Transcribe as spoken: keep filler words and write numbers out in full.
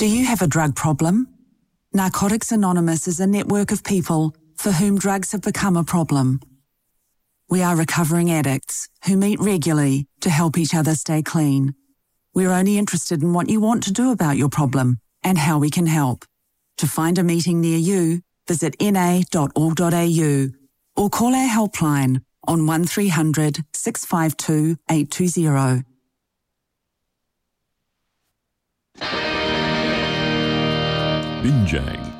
Do you have a drug problem? Narcotics Anonymous is a network of people for whom drugs have become a problem. We are recovering addicts who meet regularly to help each other stay clean. We're only interested in what you want to do about your problem and how we can help. To find a meeting near you, visit n a dot org dot a u or call our helpline on one three hundred, six five two, eight two zero. Binjang.